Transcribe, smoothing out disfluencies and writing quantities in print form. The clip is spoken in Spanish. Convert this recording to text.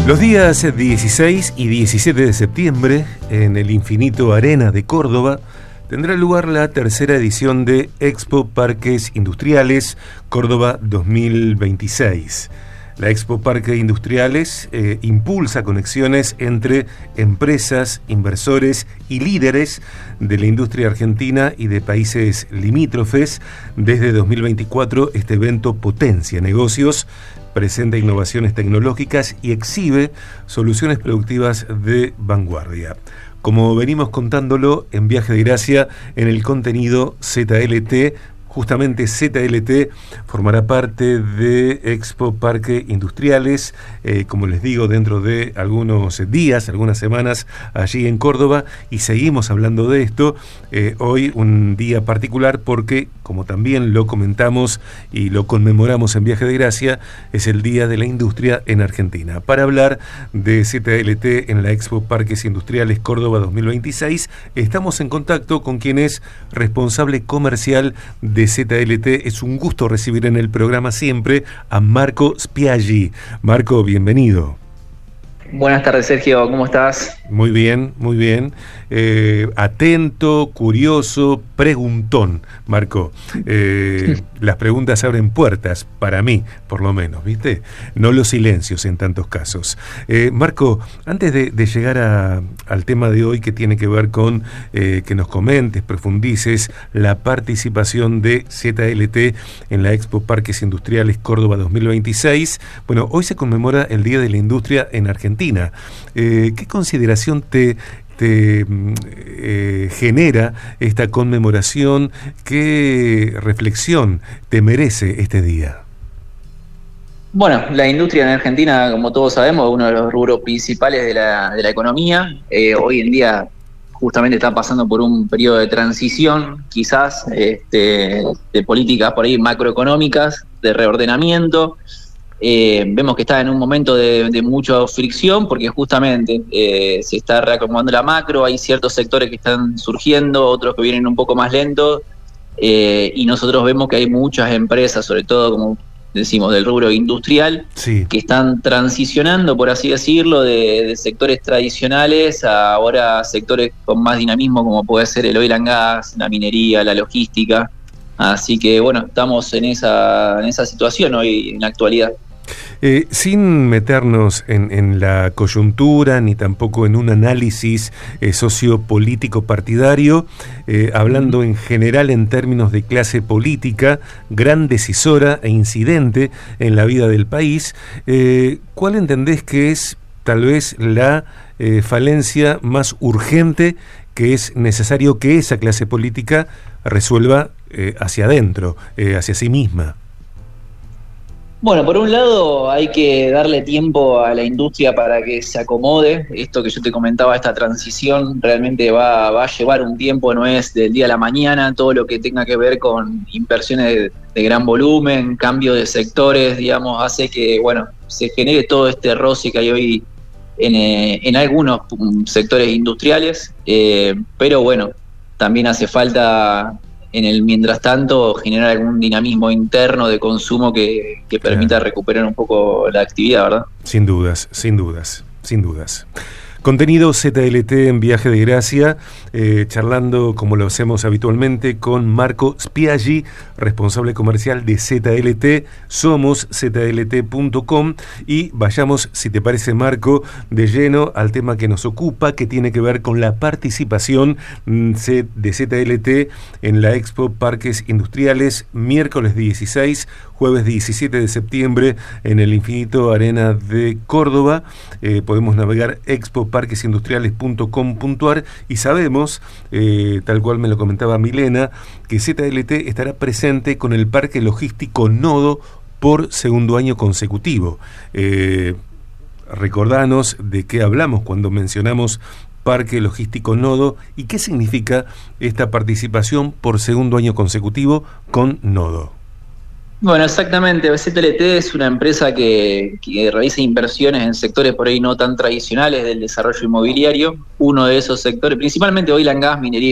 Los días 16 y 17 de septiembre, en el Infinito Arena de Córdoba, tendrá lugar la tercera edición de Expo Parques Industriales Córdoba 2026. La Expo Parques Industriales impulsa conexiones entre empresas, inversores y líderes de la industria argentina y de países limítrofes. Desde 2024, este evento potencia negocios, presenta innovaciones tecnológicas y exhibe soluciones productivas de vanguardia. Como venimos contándolo en Viaje de Gracia, en el contenido ZLT, justamente ZLT formará parte de Expo Parques Industriales, como les digo, dentro de algunos días, algunas semanas, allí en Córdoba, y seguimos hablando de esto. Hoy un día particular porque, como también lo comentamos y lo conmemoramos en Viaje de Gracia, es el Día de la Industria en Argentina. Para hablar de ZLT en la Expo Parques Industriales Córdoba 2026, estamos en contacto con quien es responsable comercial de ZLT. Es un gusto recibir en el programa siempre a Marco Spiaggi. Marco, bienvenido. Buenas tardes, Sergio, ¿cómo estás? Muy bien, muy bien. Atento, curioso, preguntón, Marco. Las preguntas abren puertas, para mí, por lo menos, ¿viste? No los silencios en tantos casos. Marco, antes de llegar al tema de hoy, que tiene que ver con que nos comentes, profundices la participación de ZLT en la Expo Parques Industriales Córdoba 2026. Bueno, hoy se conmemora el Día de la Industria en Argentina. ¿Qué consideración te genera esta conmemoración? ¿Qué reflexión te merece este día? Bueno, la industria en Argentina, como todos sabemos, es uno de los rubros principales de la economía. Hoy en día justamente está pasando por un periodo de transición, quizás, de políticas por ahí macroeconómicas, de reordenamiento. Vemos que está en un momento de mucha fricción porque justamente se está reacomodando la macro, hay ciertos sectores que están surgiendo, otros que vienen un poco más lentos, y nosotros vemos que hay muchas empresas, sobre todo como decimos del rubro industrial, sí, que están transicionando, por así decirlo, de sectores tradicionales a ahora sectores con más dinamismo, como puede ser el oil and gas, la minería, la logística. Así que bueno, estamos en esa situación hoy en la actualidad. Sin meternos en la coyuntura ni tampoco en un análisis sociopolítico partidario, hablando en general en términos de clase política, gran decisora e incidente en la vida del país, ¿cuál entendés que es tal vez la falencia más urgente que es necesario que esa clase política resuelva hacia adentro, hacia sí misma? Bueno, por un lado hay que darle tiempo a la industria para que se acomode. Esto que yo te comentaba, esta transición realmente va a llevar un tiempo, no es del día a la mañana. Todo lo que tenga que ver con inversiones de gran volumen, cambio de sectores, digamos, hace que, bueno, se genere todo este roce que hay hoy en algunos sectores industriales, pero bueno, también hace falta en el mientras tanto generar algún dinamismo interno de consumo que permita recuperar un poco la actividad, ¿verdad? Sin dudas, sin dudas, sin dudas. Contenido ZLT en Viaje de Gracia, charlando como lo hacemos habitualmente con Marco Spiaggi, responsable comercial de ZLT. Somos zlt.com y vayamos, si te parece, Marco, de lleno al tema que nos ocupa, que tiene que ver con la participación de ZLT en la Expo Parques Industriales, miércoles 16, jueves 17 de septiembre, en el Infinito Arena de Córdoba. Podemos navegar expoparquesindustriales.com.ar y sabemos, tal cual me lo comentaba Milena, que ZLT estará presente con el Parque Logístico Nodo por segundo año consecutivo. Recordanos de qué hablamos cuando mencionamos Parque Logístico Nodo y qué significa esta participación por segundo año consecutivo con Nodo. Bueno, exactamente. ZLT es una empresa que realiza inversiones en sectores por ahí no tan tradicionales del desarrollo inmobiliario. Uno de esos sectores, principalmente oil and gas, minería